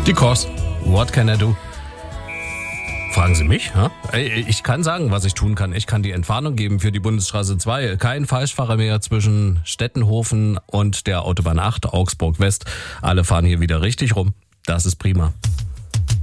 Die Kurs. What can I do? Fragen Sie mich? Ha? Ich kann sagen, was ich tun kann. Ich kann die Entwarnung geben für die Bundesstraße 2. Kein Falschfahrer mehr zwischen Stettenhofen und der Autobahn 8, Augsburg West. Alle fahren hier wieder richtig rum. Das ist prima.